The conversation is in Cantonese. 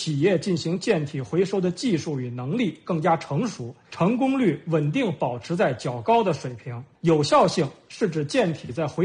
企业进行健体回收的技术与能力更加成熟，成功率稳定保持在较高的水平。有效性是指健体在回